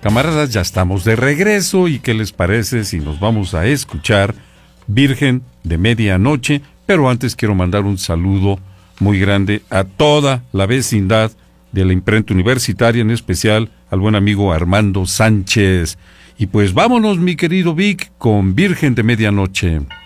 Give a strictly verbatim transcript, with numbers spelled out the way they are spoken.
Camaradas, ya estamos de regreso y ¿qué les parece si nos vamos a escuchar Virgen de Medianoche? Pero antes quiero mandar un saludo muy grande a toda la vecindad de la Imprenta Universitaria, en especial al buen amigo Armando Sánchez. Y pues vámonos, mi querido Vic, con Virgen de Medianoche.